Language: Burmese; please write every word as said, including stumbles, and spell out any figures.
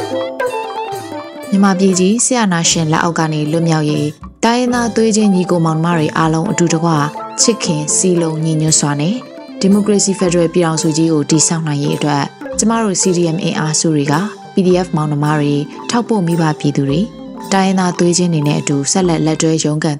မြန်မာပြည်ကြီးဆရာနာရှင်လက်အောက်ကနေလွတ်မြောက်ရေးတိုင်းရင်းသားသွေးချင်းညီကိုမောင်နှမတွေအားလုံးအတူတကွချစ်ခင်စီလုံးညီညွတ်စွာနဲ့ဒီမိုကရေစီဖက်ဒရယ်ပြည်ထောင်စုကြီးကိုတည်ဆောက်နိုင်ရေးအတွက်ကျမတို့ စီ ဒီ အမ် အင်အားစုတွေက ပီ ဒီ အက်ဖ် မောင်နှမတွေထောက်ပို့မိဘပြည်သူတွေတိုင်းရင်းသားသွေးချင်းတွေနဲ့အတူဆက်လက်လက်တွဲရုန်းကန်